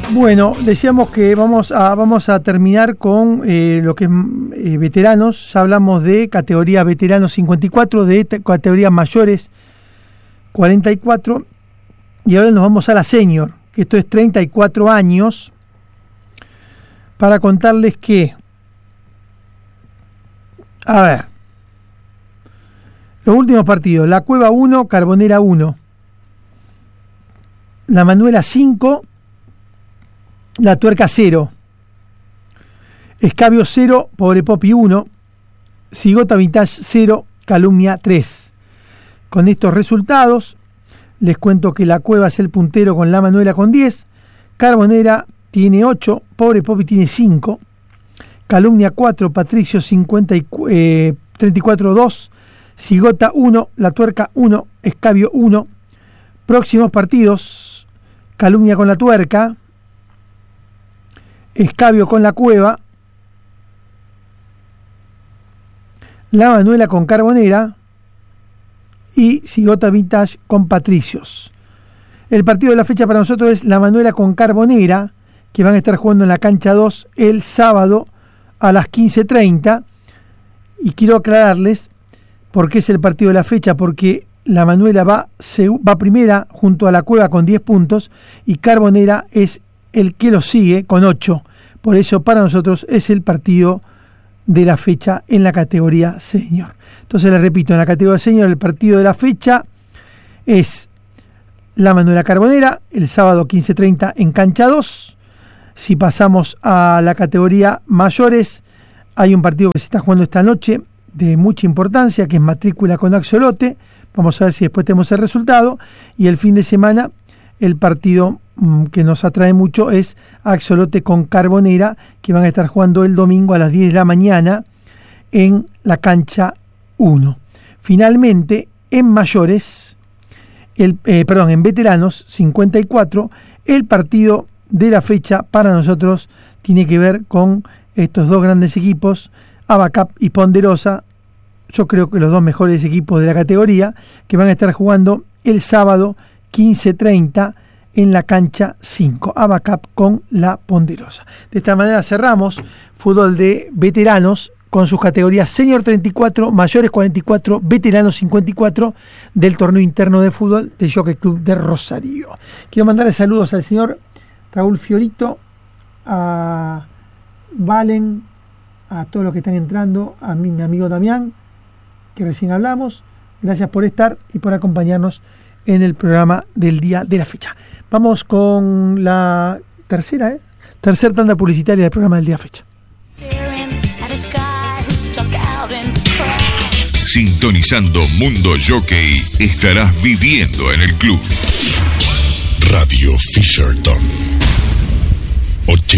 Bueno, decíamos que vamos a terminar con lo que es veteranos. Ya hablamos de categoría veteranos 54, de categoría mayores 44, y ahora nos vamos a la senior, que esto es 34 años, para contarles que, a ver, los últimos partidos: La Cueva 1, Carbonera 1, La Manuela 5, La Tuerca 0, Escabio 0, Pobre Popi 1, Cigota Vintage 0, Calumnia 3. Con estos resultados, les cuento que La Cueva es el puntero con La Manuela con 10, Carbonera tiene 8, Pobre Popi tiene 5, Calumnia 4, Patricio 34 2, Cigota 1, La Tuerca 1, Escabio 1. Próximos partidos: Calumnia con La Tuerca, Escabio con La Cueva, La Manuela con Carbonera y Cigota Vintage con Patricios. El partido de la fecha para nosotros es La Manuela con Carbonera, que van a estar jugando en la cancha 2 el sábado a las 15:30. Y quiero aclararles por qué es el partido de la fecha: porque La Manuela va primera junto a La Cueva con 10 puntos y Carbonera es el que lo sigue con 8. Por eso para nosotros es el partido de la fecha en la categoría senior. Entonces les repito, en la categoría senior el partido de la fecha es La Manuela Carbonera el sábado 15:30 en cancha 2. Si pasamos a la categoría mayores, hay un partido que se está jugando esta noche de mucha importancia, que es Matrícula con Axolote. Vamos a ver si después tenemos el resultado. Y el fin de semana, el partido que nos atrae mucho es Axolote con Carbonera, que van a estar jugando el domingo a las 10 de la mañana en la cancha 1. Finalmente, en mayores, en veteranos 54, el partido de la fecha para nosotros tiene que ver con estos dos grandes equipos, Abacap y Ponderosa. Yo creo que los dos mejores equipos de la categoría, que van a estar jugando el sábado 15:30 en la cancha 5, Abacap con La Ponderosa. De esta manera cerramos fútbol de veteranos con sus categorías senior 34, mayores 44, veteranos 54 del torneo interno de fútbol del Jockey Club de Rosario. Quiero mandarle saludos al señor Raúl Fiorito, a Valen, a todos los que están entrando, a mi amigo Damián, que recién hablamos. Gracias por estar y por acompañarnos en el programa del día de la fecha. Vamos con la tercera tanda publicitaria del programa del día de la fecha. Sintonizando Mundo Jockey, estarás viviendo en el club. Radio Fisherton 80.